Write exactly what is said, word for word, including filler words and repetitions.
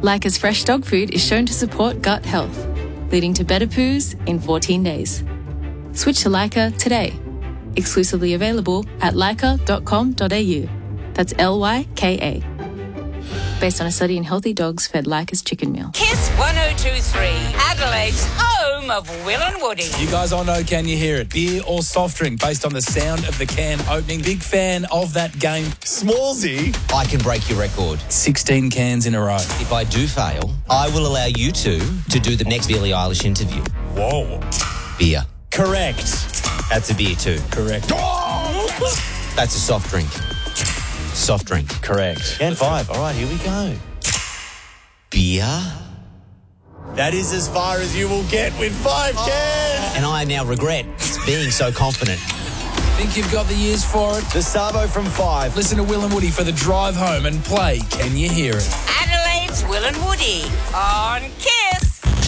Lyca's fresh dog food is shown to support gut health, leading to better poos in fourteen days. Switch to Lyca today. Exclusively available at lyca dot com dot a u. That's L Y K A. Based on a study in healthy dogs fed Lyca's chicken meal. Kiss one oh two three, Adelaide's home of Will and Woody. You guys all know Can You Hear It? Beer or soft drink based on the sound of the can opening. Big fan of that game. Smallsy. I can break your record. sixteen cans in a row. If I do fail, I will allow you two to do the next Billie Eilish interview. Whoa. Beer. Correct. That's a beer too. Correct. That's a soft drink. Soft drink. Correct. Can five. All right, here we go. Beer. That is as far as you will get with five cans. And I now regret being so confident. Think you've got the years for it? The Sabo from five. Listen to Will and Woody for the drive home and play Can You Hear It? Adelaide's Will and Woody on Kiss.